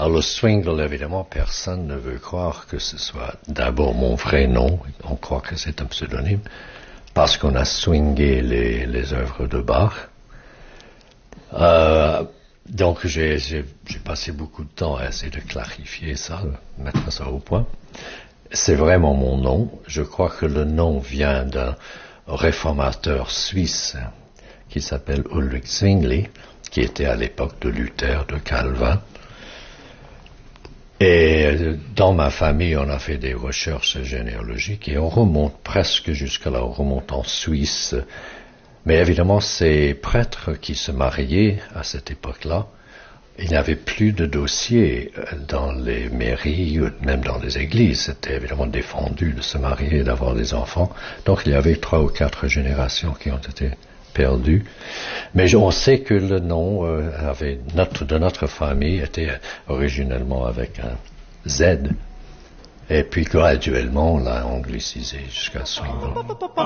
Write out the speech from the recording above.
Alors le Swingle, évidemment, personne ne veut croire que ce soit d'abord mon vrai nom, on croit que c'est un pseudonyme, parce qu'on a swingé les œuvres de Bach. Donc j'ai passé beaucoup de temps à essayer de clarifier ça, mettre ça au point. C'est vraiment mon nom. Je crois que le nom vient d'un réformateur suisse qui s'appelle Ulrich Zwingli, qui était à l'époque de Luther, de Calvin. Et dans ma famille, on a fait des recherches généalogiques et on remonte presque jusqu'à là, on remonte en Suisse. Mais évidemment, ces prêtres qui se mariaient à cette époque-là, il n'y avait plus de dossiers dans les mairies ou même dans les églises. C'était évidemment défendu de se marier et d'avoir des enfants. Donc il y avait 3 ou 4 générations qui ont été perdues. Mais on sait que le nom de notre famille était originellement avec un Z. Et puis graduellement, on l'a anglicisé jusqu'à Swingle.